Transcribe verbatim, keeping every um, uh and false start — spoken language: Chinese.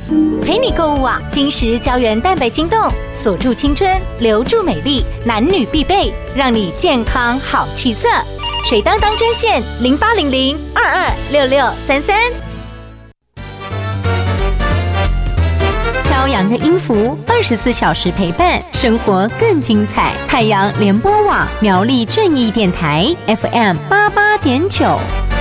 陪你购物网，金石胶原蛋白晶冻，锁住青春，留住美丽，男女必备，让你健康好气色。水当当专线零八零零二二六六三三。飘扬的音符，二十四小时陪伴，生活更精彩。太阳联播网苗栗正义电台 F M 八八点九。